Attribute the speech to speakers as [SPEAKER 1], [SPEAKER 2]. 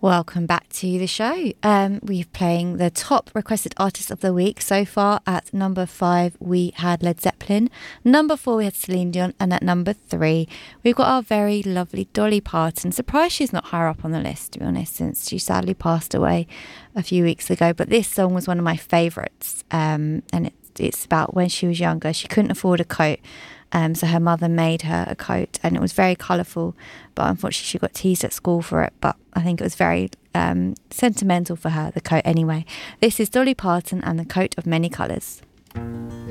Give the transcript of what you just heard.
[SPEAKER 1] Welcome back to the show. We're playing the top requested artist of the week. So far at number 5 we had Led Zeppelin, number 4 we had Celine Dion, and at number 3 we've got our very lovely Dolly Parton. Surprised she's not higher up on the list, to be honest, since she sadly passed away a few weeks ago. But this song was one of my favourites, and it's about when she was younger. She couldn't afford a coat, so her mother made her a coat, and it was very colourful, but unfortunately she got teased at school for it. But I think it was very sentimental for her, the coat anyway. This is Dolly Parton and the Coat of Many Colours.